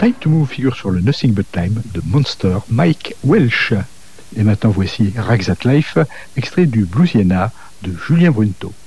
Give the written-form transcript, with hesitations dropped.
Time to Move figure sur le Nothing But Time de Monster Mike Welch. Et maintenant voici Rags That Life, extrait du Bluesiana de Julien Brunto.